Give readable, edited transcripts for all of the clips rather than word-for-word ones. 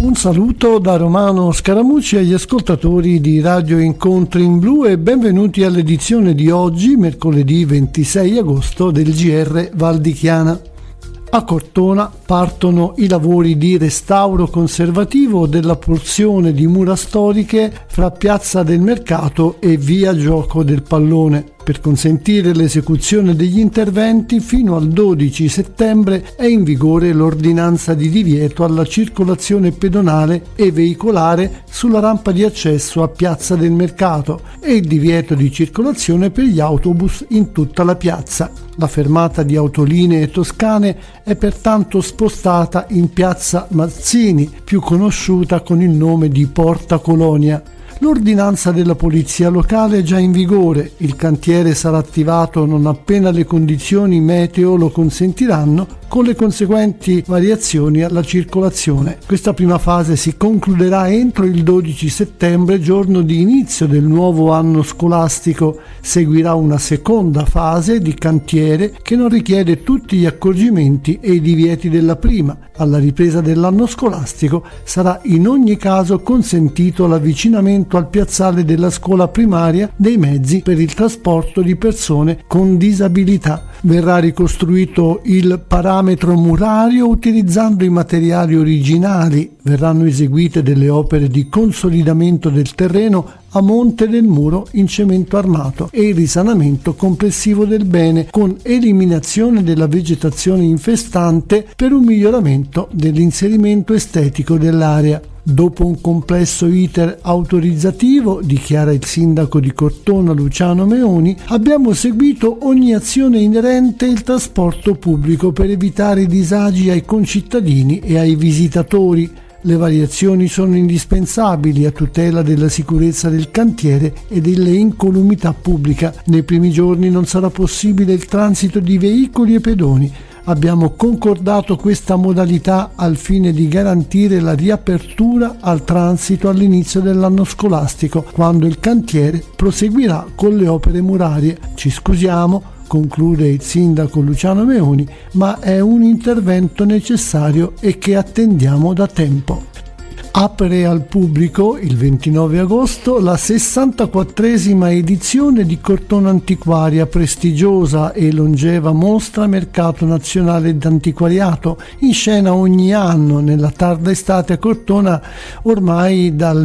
Un saluto da Romano Scaramucci agli ascoltatori di Radio Incontri in Blu e benvenuti all'edizione di oggi, mercoledì 26 agosto, del GR Val di Chiana. A Cortona partono i lavori di restauro conservativo della porzione di mura storiche fra Piazza del Mercato e Via Gioco del Pallone. Per consentire l'esecuzione degli interventi, fino al 12 settembre è in vigore l'ordinanza di divieto alla circolazione pedonale e veicolare sulla rampa di accesso a Piazza del Mercato e il divieto di circolazione per gli autobus in tutta la piazza. La fermata di autolinee toscane è pertanto spostata in Piazza Mazzini, più conosciuta con il nome di Porta Colonia. L'ordinanza della polizia locale è già in vigore, il cantiere sarà attivato non appena le condizioni meteo lo consentiranno, con le conseguenti variazioni alla circolazione. Questa prima fase si concluderà entro il 12 settembre, giorno di inizio del nuovo anno scolastico. Seguirà una seconda fase di cantiere che non richiede tutti gli accorgimenti e i divieti della prima. Alla ripresa dell'anno scolastico sarà in ogni caso consentito l'avvicinamento al piazzale della scuola primaria dei mezzi per il trasporto di persone con disabilità. Verrà ricostruito il parametro murario utilizzando i materiali originali. Verranno eseguite delle opere di consolidamento del terreno a monte del muro in cemento armato e il risanamento complessivo del bene con eliminazione della vegetazione infestante per un miglioramento dell'inserimento estetico dell'area. Dopo un complesso iter autorizzativo, dichiara il sindaco di Cortona Luciano Meoni, abbiamo seguito ogni azione inerente al trasporto pubblico per evitare disagi ai concittadini e ai visitatori. Le variazioni sono indispensabili a tutela della sicurezza del cantiere e dell'incolumità pubblica. Nei primi giorni non sarà possibile il transito di veicoli e pedoni. Abbiamo concordato questa modalità al fine di garantire la riapertura al transito all'inizio dell'anno scolastico, quando il cantiere proseguirà con le opere murarie. Ci scusiamo, conclude il sindaco Luciano Meoni, ma è un intervento necessario e che attendiamo da tempo. Apre al pubblico il 29 agosto la 64esima edizione di Cortona Antiquaria, prestigiosa e longeva mostra mercato nazionale d'antiquariato, in scena ogni anno nella tarda estate a Cortona ormai dal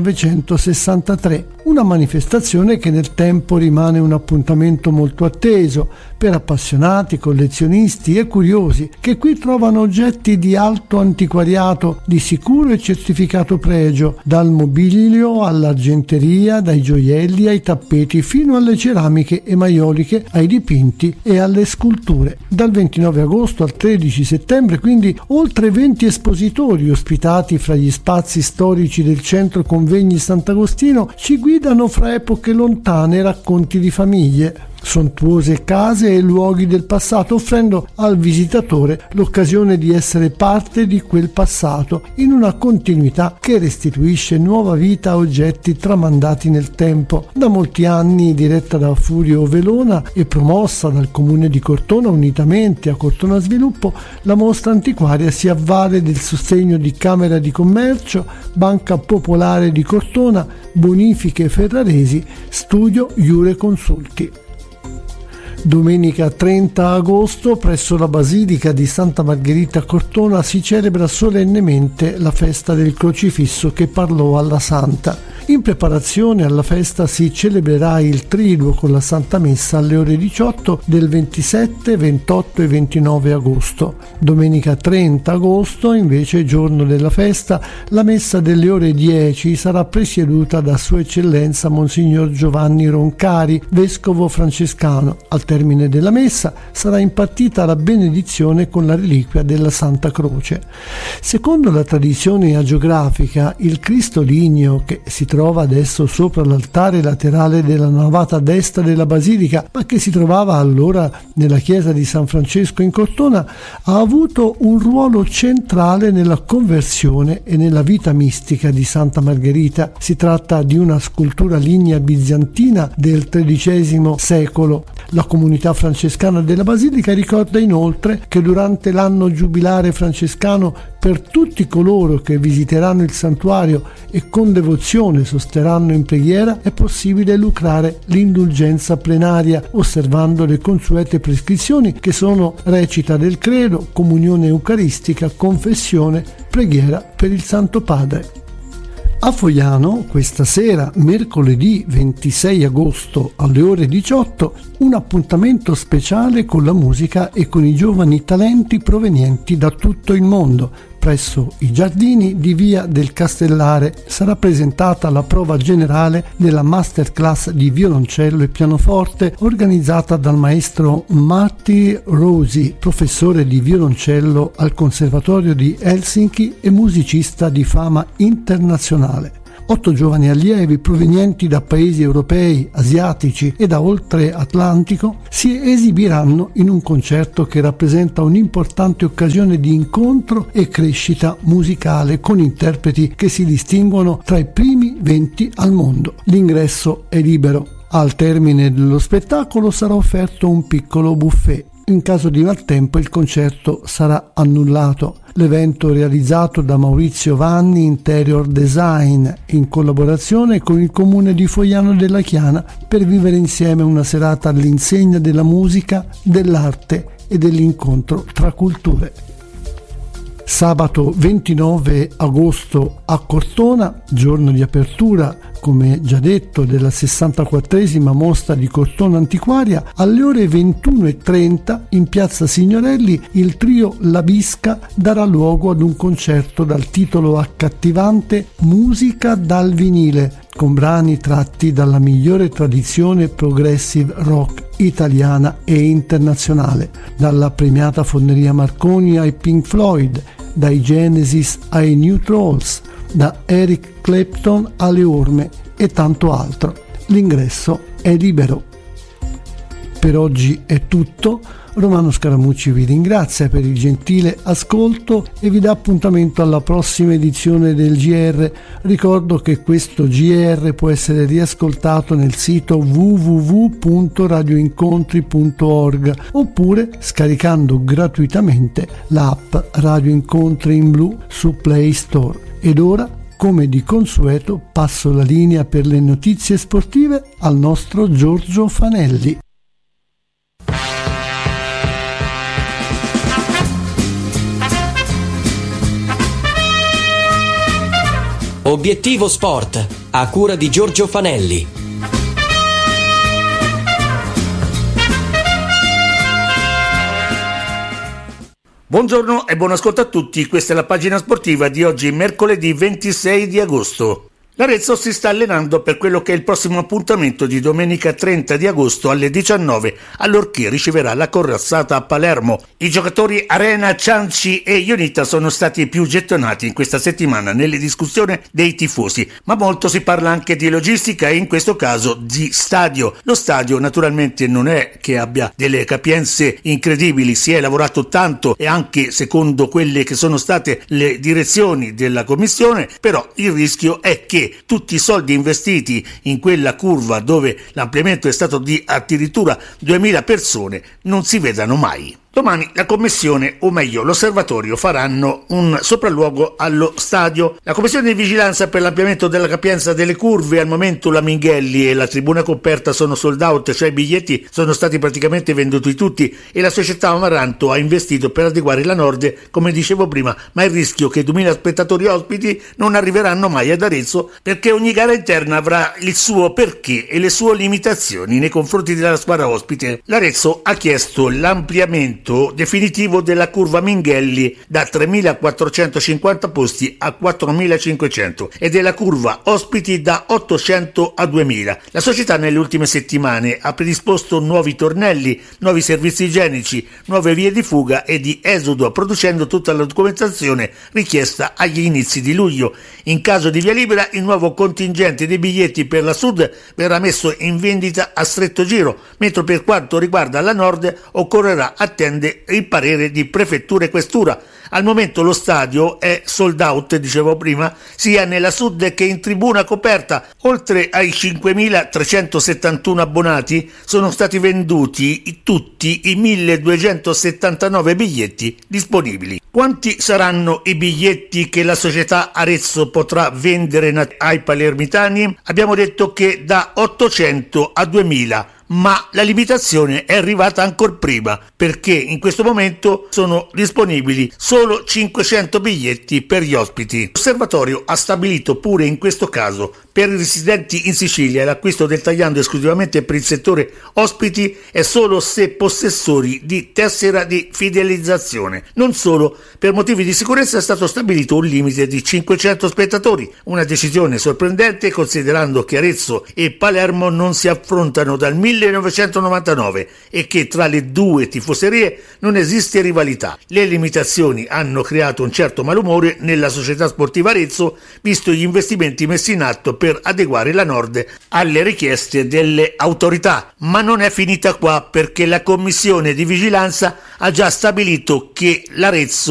1963. Una manifestazione che nel tempo rimane un appuntamento molto atteso per appassionati, collezionisti e curiosi che qui trovano oggetti di alto antiquariato di sicuro e certificato pregio, dal mobilio all'argenteria, dai gioielli ai tappeti fino alle ceramiche emaioliche, ai dipinti e alle sculture. Dal 29 agosto al 13 settembre quindi oltre 20 espositori ospitati fra gli spazi storici del centro convegni Sant'Agostino ci guidano fra epoche lontane e racconti di famiglie, sontuose case e luoghi del passato, offrendo al visitatore l'occasione di essere parte di quel passato in una continuità che restituisce nuova vita a oggetti tramandati nel tempo. Da molti anni diretta da Furio Velona e promossa dal Comune di Cortona unitamente a Cortona Sviluppo, la mostra antiquaria si avvale del sostegno di Camera di Commercio, Banca Popolare di Cortona, Bonifiche Ferraresi, Studio Iure Consulti. Domenica 30 agosto presso la Basilica di Santa Margherita a Cortona si celebra solennemente la festa del crocifisso che parlò alla Santa. In preparazione alla festa si celebrerà il Triduo con la Santa Messa alle ore 18 del 27, 28 e 29 agosto. Domenica 30 agosto, invece, giorno della festa, la messa delle ore 10 sarà presieduta da Sua Eccellenza Monsignor Giovanni Roncari, vescovo francescano. Al termine della messa sarà impartita la benedizione con la reliquia della Santa Croce. Secondo la tradizione agiografica, il Cristo ligneo che si trova adesso sopra l'altare laterale della navata destra della basilica, ma che si trovava allora nella chiesa di San Francesco in Cortona, ha avuto un ruolo centrale nella conversione e nella vita mistica di Santa Margherita. Si tratta di una scultura lignea bizantina del XIII secolo. La comunità francescana della basilica ricorda inoltre che durante l'anno giubilare francescano Per tutti coloro che visiteranno il santuario e con devozione sosterranno in preghiera è possibile lucrare l'indulgenza plenaria osservando le consuete prescrizioni che sono recita del credo, comunione eucaristica, confessione, preghiera per il Santo Padre. A Fogliano, questa sera, mercoledì 26 agosto alle ore 18, un appuntamento speciale con la musica e con i giovani talenti provenienti da tutto il mondo. Presso i giardini di Via del Castellare sarà presentata la prova generale della masterclass di violoncello e pianoforte organizzata dal maestro Matti Rosi, professore di violoncello al Conservatorio di Helsinki e musicista di fama internazionale. 8 giovani allievi provenienti da paesi europei, asiatici e da oltre Atlantico si esibiranno in un concerto che rappresenta un'importante occasione di incontro e crescita musicale con interpreti che si distinguono tra i primi 20 al mondo. L'ingresso è libero. Al termine dello spettacolo sarà offerto un piccolo buffet. In caso di maltempo il concerto sarà annullato. L'evento realizzato da Maurizio Vanni Interior Design in collaborazione con il comune di Fogliano della Chiana per vivere insieme una serata all'insegna della musica, dell'arte e dell'incontro tra culture. Sabato 29 agosto a Cortona, giorno di apertura, come già detto, della 64esima mostra di Cortona Antiquaria, alle ore 21:30 in piazza Signorelli il trio La Bisca darà luogo ad un concerto dal titolo accattivante Musica dal vinile, con brani tratti dalla migliore tradizione progressive rock italiana e internazionale, dalla premiata Fonderia Marconi ai Pink Floyd, dai Genesis ai New Trolls, da Eric Clapton alle Orme e tanto altro. L'ingresso è libero. Per oggi è tutto. Romano Scaramucci vi ringrazia per il gentile ascolto e vi dà appuntamento alla prossima edizione del GR. Ricordo che questo GR può essere riascoltato nel sito www.radioincontri.org oppure scaricando gratuitamente l'app Radio Incontri in Blu su Play Store. Ed ora, come di consueto, passo la linea per le notizie sportive al nostro Giorgio Fanelli. Obiettivo Sport, a cura di Giorgio Fanelli. Buongiorno e buon ascolto a tutti, questa è la pagina sportiva di oggi, mercoledì 26 di agosto. L'Arezzo si sta allenando per quello che è il prossimo appuntamento di domenica 30 di agosto alle 19, allorché riceverà la corazzata a Palermo. I giocatori Arena, Cianci e Ionita sono stati i più gettonati in questa settimana nelle discussioni dei tifosi, ma molto si parla anche di logistica e in questo caso di stadio. Lo stadio naturalmente non è che abbia delle capienze incredibili, si è lavorato tanto e anche secondo quelle che sono state le direzioni della commissione, però il rischio è che tutti i soldi investiti in quella curva dove l'ampliamento è stato di addirittura 2000 persone non si vedano mai. Domani la commissione, o meglio l'osservatorio, faranno un sopralluogo allo stadio. La commissione di vigilanza per l'ampliamento della capienza delle curve, al momento la Minghelli e la tribuna coperta sono sold out, cioè i biglietti sono stati praticamente venduti tutti e la società Amaranto ha investito per adeguare la Nord, come dicevo prima, ma il rischio che 2000 spettatori ospiti non arriveranno mai ad Arezzo perché ogni gara interna avrà il suo perché e le sue limitazioni nei confronti della squadra ospite. L'Arezzo ha chiesto l'ampliamento definitivo della curva Minghelli da 3.450 posti a 4.500 e della curva ospiti da 800 a 2.000. La società nelle ultime settimane ha predisposto nuovi tornelli, nuovi servizi igienici, nuove vie di fuga e di esodo, producendo tutta la documentazione richiesta agli inizi di luglio. In caso di via libera, il nuovo contingente dei biglietti per la Sud verrà messo in vendita a stretto giro, mentre per quanto riguarda la Nord occorrerà attendere attende il parere di prefettura e questura. Al momento lo stadio è sold out, dicevo prima, sia nella sud che in tribuna coperta. Oltre ai 5.371 abbonati sono stati venduti tutti i 1.279 biglietti disponibili. Quanti saranno i biglietti che la società Arezzo potrà vendere ai palermitani? Abbiamo detto che da 800 a 2.000. Ma la limitazione è arrivata ancora prima, perché in questo momento sono disponibili solo 500 biglietti per gli ospiti. L'osservatorio ha stabilito pure in questo caso per i residenti in Sicilia l'acquisto del tagliando esclusivamente per il settore ospiti è solo se possessori di tessera di fidelizzazione. Non solo, per motivi di sicurezza è stato stabilito un limite di 500 spettatori, una decisione sorprendente considerando che Arezzo e Palermo non si affrontano dal 1999 e che tra le due tifoserie non esiste rivalità. Le limitazioni hanno creato un certo malumore nella società sportiva Arezzo, visto gli investimenti messi in atto per adeguare la Nord alle richieste delle autorità. Ma non è finita qua, perché la commissione di vigilanza ha già stabilito che l'Arezzo